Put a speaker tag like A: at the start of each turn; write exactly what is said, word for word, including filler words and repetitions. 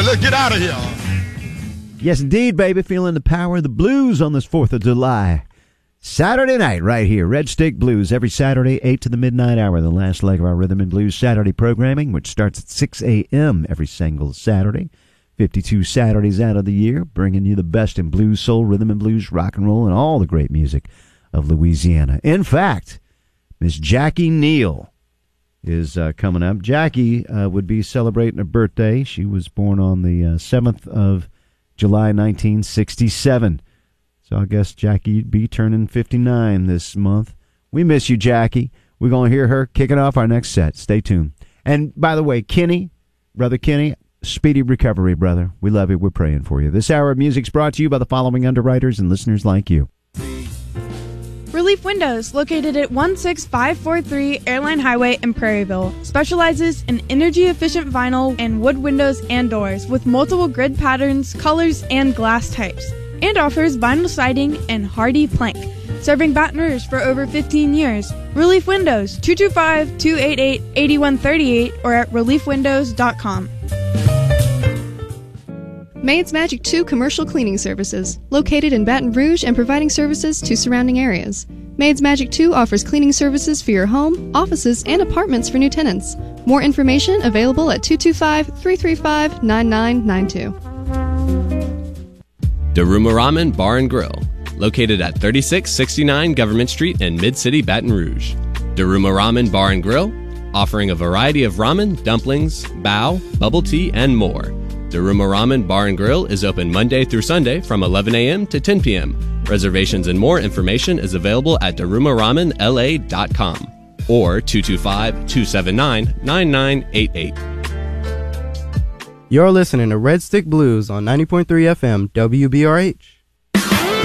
A: let's get out of here.
B: Yes, indeed, baby. Feeling the power of the blues on this fourth of July. Saturday night right here. Red Stick Blues every Saturday, eight to the midnight hour. The last leg of our Rhythm and Blues Saturday programming, which starts at six a.m. every single Saturday. fifty-two Saturdays out of the year, bringing you the best in blues, soul, rhythm and blues, rock and roll, and all the great music of Louisiana. In fact, Miss Jackie Neal is uh, coming up. Jackie uh, would be celebrating her birthday. She was born on the uh, seventh of July, nineteen sixty-seven. So I guess Jackie'd be turning fifty-nine this month. We miss you, Jackie. We're going to hear her kicking off our next set. Stay tuned. And by the way, Kenny, Brother Kenny, speedy recovery, brother. We love you. We're praying for you. This hour of music's brought to you by the following underwriters and listeners like you.
C: Relief Windows, located at one six five four three Airline Highway in Prairieville, specializes in energy-efficient vinyl and wood windows and doors with multiple grid patterns, colors, and glass types, and offers vinyl siding and hardy plank. Serving Baton Rouge for over fifteen years. Relief Windows, two two five, two eight eight, eight one three eight or at relief windows dot com.
D: Maids Magic two Commercial Cleaning Services, located in Baton Rouge and providing services to surrounding areas. Maids Magic two offers cleaning services for your home, offices, and apartments for new tenants. More information available at two two five, three three five, nine nine nine two.
E: Daruma Ramen Bar and Grill, located at thirty-six sixty-nine Government Street in Mid-City, Baton Rouge. Daruma Ramen Bar and Grill, offering a variety of ramen, dumplings, bao, bubble tea, and more. Daruma Ramen Bar and Grill is open Monday through Sunday from eleven a.m. to ten p.m. Reservations and more information is available at daruma ramen l a dot com or two two five, two seven nine, nine nine eight eight.
F: You're listening to Red Stick Blues on ninety point three F M W B R H.